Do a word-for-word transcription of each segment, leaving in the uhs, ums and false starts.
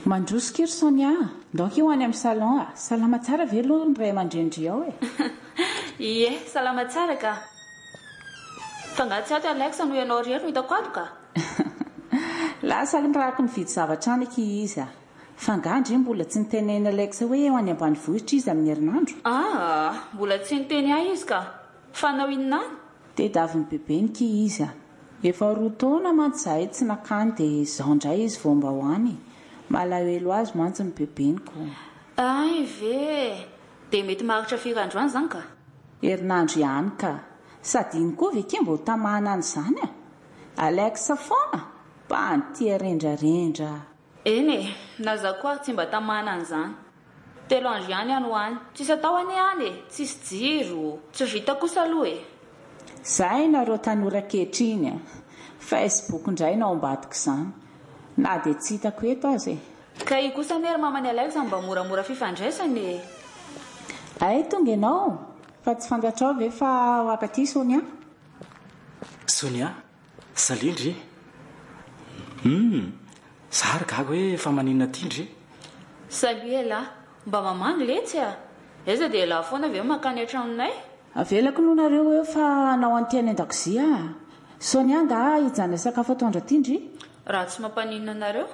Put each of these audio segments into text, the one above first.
Mandrosokery Sonia, donc io any amin'ny salon a salama tsara ve aloha ny ray aman-dreny ao e. Ie, salama tsara ka. Fa ngatsy ato Alexa no ianao rery no hitako ato ka. Lasa nirako nividy zavatra any aky izy a. Fa ngandry mbola tsy niteneny Alexa hoe eo any ambanivohitra izy amin'ny herinandro. Ah, mbola tsy niteny ahy izy ka. Fa nao inona any? Tedaviny bebeny ki izy a. Efa roa taona mantsy zahay tsy nakany dia izao indray izy vao mba hoany. Malahelo azy mantsy ny bebeniko. Ay ve, dia mety maritra firy androany zany ka? Herinandro ihany ka. Sady iny koa ve ke mba ho tamahana any izany a? Alexa foana, mba tia rendrarendra. Eny e, na za koa tsy mba tamahana an'izany. Telo andro ihany any ho any, tsisy atao any any e, tsisy jiro, tsy vita kosa aloha e. Zay nareo tanora kehitriny a. Facebook indray no ao ambadika izany. Na dia tsy hitako eto azy e. Ka io kosa nery mamany Alexa mba moramora fifandraisany e. Ay tonga ianao, fa tsy fantatrao ve fa ho akaty Sonia? Sonia, salindry. Hmm, sary gaga hoe fa maninona tindry. Salut ela, mba mamangy letsy a. Eza dia ela foana aveo makany an-tranonay. Avelako no nareo hoe fa nao an-tiany an-dakozia. Sonia nga hijana sakafo atoandro tindry? Raha tsy mampaninona nareo.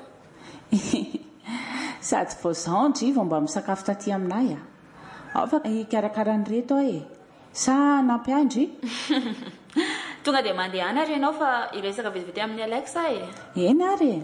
Sady vao zao ndry vao mba misakafo taty aminay a. Afaka hikarakara ny reto e. Sa nampiandry? Tonga dia mandeha any ary ianao fa iresaka vetivety amin'ny Alexa e. Eny ary.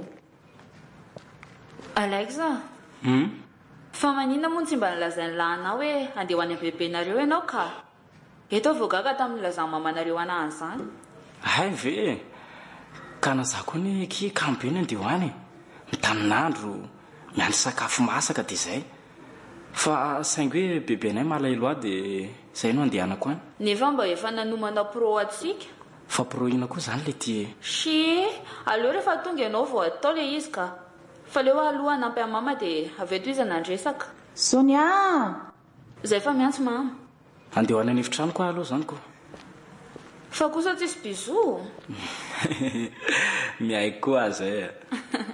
Alexa. Hmm? Fa maninona moa tsy mba nilazany lahanao hoe andeha ho any bebenareo ianao ka. Eto voagaga tamin'ny lazany mamanareo anahy izany. Hay ve, ka nazako ny ki kampeny andeha ho any. Mitaninandro, miandry sakafo masaka dia izay. Fa saingy hoe bebenay malahelo ahy dia izay no andehanako any. Nefa mba efa nanomana pro atsika. Fa pro ina koa izany le ty. Shi, aleo rehefa tonga ianao vao atao le izy ka. Fa leo aloha nampy amin'ny mama dia avy eto izy nandresaka. Sonia! Izay fa miantso mama. Andeha ho any an'efitrano koa aloha izany koa. Fa kosa tsisy bisou. Mihaiko koa zay.